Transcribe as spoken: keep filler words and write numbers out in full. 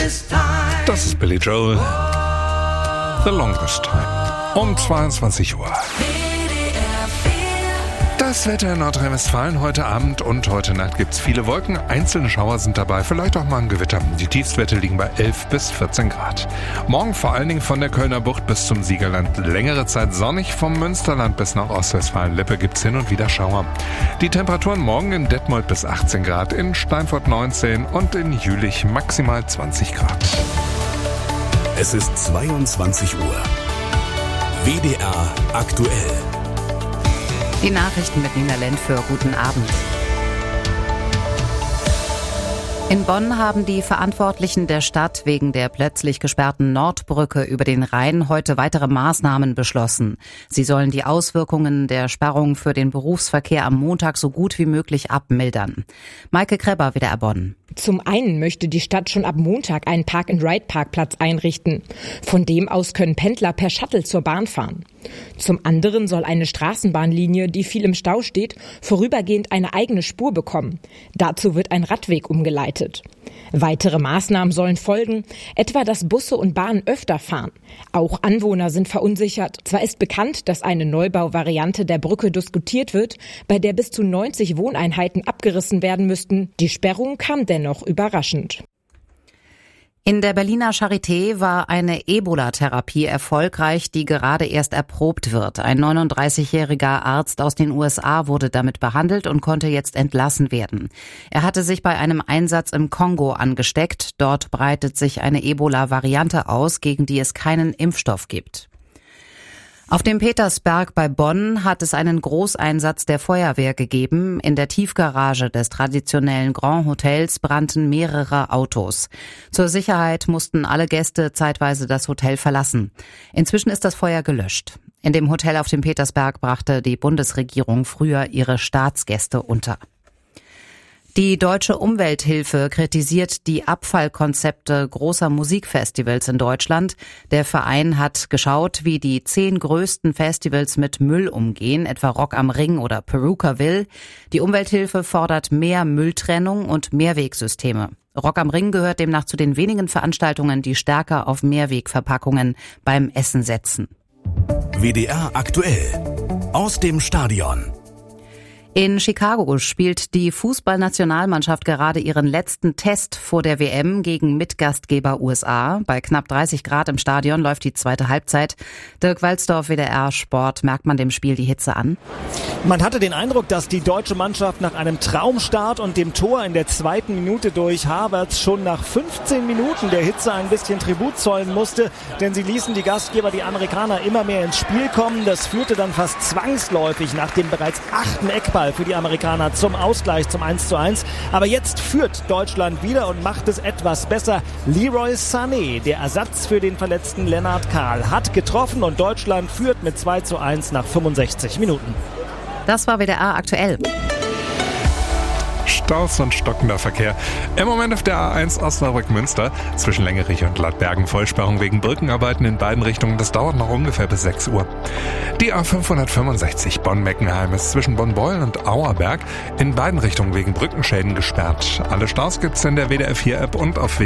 Das ist Billy Joel. The Longest Time. Um zweiundzwanzig Uhr. Das Wetter in Nordrhein-Westfalen heute Abend und heute Nacht gibt's viele Wolken. Einzelne Schauer sind dabei, vielleicht auch mal ein Gewitter. Die Tiefstwerte liegen bei elf bis vierzehn Grad. Morgen vor allen Dingen von der Kölner Bucht bis zum Siegerland längere Zeit sonnig. Vom Münsterland bis nach Ostwestfalen-Lippe gibt's hin und wieder Schauer. Die Temperaturen morgen in Detmold bis achtzehn Grad, in Steinfurt neunzehn und in Jülich maximal zwanzig Grad. Es ist zweiundzwanzig Uhr. W D R aktuell. Die Nachrichten mit Nina Lentföhr. Guten Abend. In Bonn haben die Verantwortlichen der Stadt wegen der plötzlich gesperrten Nordbrücke über den Rhein heute weitere Maßnahmen beschlossen. Sie sollen die Auswirkungen der Sperrung für den Berufsverkehr am Montag so gut wie möglich abmildern. Maike Krebber, W D R Bonn. Zum einen möchte die Stadt schon ab Montag einen Park-and-Ride-Parkplatz einrichten. Von dem aus können Pendler per Shuttle zur Bahn fahren. Zum anderen soll eine Straßenbahnlinie, die viel im Stau steht, vorübergehend eine eigene Spur bekommen. Dazu wird ein Radweg umgeleitet. Weitere Maßnahmen sollen folgen, etwa dass Busse und Bahnen öfter fahren. Auch Anwohner sind verunsichert. Zwar ist bekannt, dass eine Neubauvariante der Brücke diskutiert wird, bei der bis zu neunzig Wohneinheiten abgerissen werden müssten. Die Sperrung kam dennoch überraschend. In der Berliner Charité war eine Ebola-Therapie erfolgreich, die gerade erst erprobt wird. Ein neununddreißigjähriger Arzt aus den U S A wurde damit behandelt und konnte jetzt entlassen werden. Er hatte sich bei einem Einsatz im Kongo angesteckt. Dort breitet sich eine Ebola-Variante aus, gegen die es keinen Impfstoff gibt. Auf dem Petersberg bei Bonn hat es einen Großeinsatz der Feuerwehr gegeben. In der Tiefgarage des traditionellen Grand Hotels brannten mehrere Autos. Zur Sicherheit mussten alle Gäste zeitweise das Hotel verlassen. Inzwischen ist das Feuer gelöscht. In dem Hotel auf dem Petersberg brachte die Bundesregierung früher ihre Staatsgäste unter. Die Deutsche Umwelthilfe kritisiert die Abfallkonzepte großer Musikfestivals in Deutschland. Der Verein hat geschaut, wie die zehn größten Festivals mit Müll umgehen, etwa Rock am Ring oder Perukaville. Die Umwelthilfe fordert mehr Mülltrennung und Mehrwegsysteme. Rock am Ring gehört demnach zu den wenigen Veranstaltungen, die stärker auf Mehrwegverpackungen beim Essen setzen. W D R aktuell. Aus dem Stadion. In Chicago spielt die Fußballnationalmannschaft gerade ihren letzten Test vor der W M gegen Mitgastgeber U S A. Bei knapp dreißig Grad im Stadion läuft die zweite Halbzeit. Dirk Walzdorf, W D R Sport. Merkt man dem Spiel die Hitze an? Man hatte den Eindruck, dass die deutsche Mannschaft nach einem Traumstart und dem Tor in der zweiten Minute durch Havertz schon nach fünfzehn Minuten der Hitze ein bisschen Tribut zollen musste, denn sie ließen die Gastgeber, die Amerikaner, immer mehr ins Spiel kommen. Das führte dann fast zwangsläufig nach dem bereits achten Eckball für die Amerikaner zum Ausgleich, zum eins zu eins. Aber jetzt führt Deutschland wieder und macht es etwas besser. Leroy Sané, der Ersatz für den verletzten Lennart Kahl, hat getroffen und Deutschland führt mit zwei zu eins nach fünfundsechzig Minuten. Das war W D R aktuell. Staus und stockender Verkehr. Im Moment auf der A eins Osnabrück-Münster zwischen Längerich und Ladbergen Vollsperrung wegen Brückenarbeiten in beiden Richtungen. Das dauert noch ungefähr bis sechs Uhr. Die A fünfhundertfünfundsechzig Bonn-Meckenheim ist zwischen Bonn-Beulen und Auerberg in beiden Richtungen wegen Brückenschäden gesperrt. Alle Staus gibt's in der W D R vier App und auf w